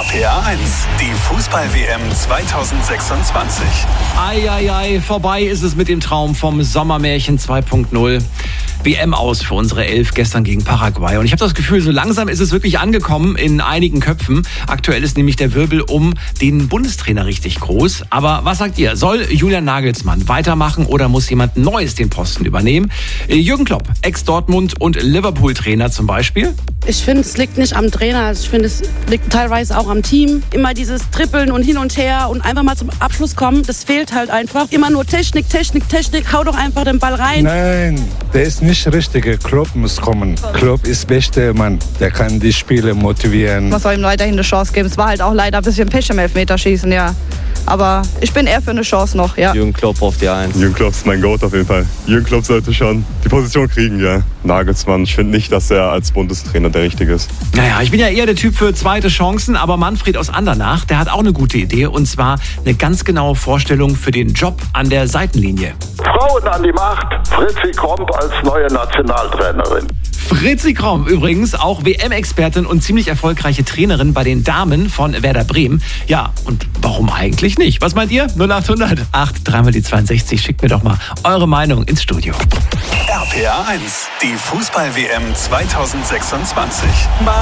RPA 1, die Fußball-WM 2026. Eieiei, vorbei ist es mit dem Traum vom Sommermärchen 2.0. WM aus für unsere 11 gestern gegen Paraguay. Und ich habe das Gefühl, so langsam ist es wirklich angekommen in einigen Köpfen. Aktuell ist nämlich der Wirbel um den Bundestrainer richtig groß. Aber was sagt ihr? Soll Julian Nagelsmann weitermachen oder muss jemand Neues den Posten übernehmen? Jürgen Klopp, Ex-Dortmund- und Liverpool-Trainer zum Beispiel. Ich finde, es liegt nicht am Trainer. Ich finde, es liegt teilweise auch am Team. Immer dieses Trippeln und hin und her und einfach mal zum Abschluss kommen, das fehlt halt einfach. Immer nur Technik, Technik, Technik. Hau doch einfach den Ball rein. Nein, der ist nicht richtig. Klopp muss kommen. Klopp ist der beste Mann. Der kann die Spieler motivieren. Man soll ihm weiterhin eine Chance geben. Es war halt auch leider ein bisschen Pech im Elfmeterschießen, ja. Aber ich bin eher für eine Chance noch, ja. Jürgen Klopp auf die 1. Jürgen Klopp ist mein Goat auf jeden Fall. Jürgen Klopp sollte schon die Position kriegen, ja. Nagelsmann, ich finde nicht, dass er als Bundestrainer der Richtige ist. Naja, ich bin ja eher der Typ für zweite Chancen, aber Manfred aus Andernach, der hat auch eine gute Idee. Und zwar eine ganz genaue Vorstellung für den Job an der Seitenlinie. Frauen an die Macht, Fritzi Kromp als neue Nationaltrainerin. Fritzi Kromp übrigens, auch WM-Expertin und ziemlich erfolgreiche Trainerin bei den Damen von Werder Bremen. Ja, und warum eigentlich nicht? Was meint ihr? 0800 8 3 die 62. Schickt mir doch mal eure Meinung ins Studio. RPA 1, die Fußball-WM 2026.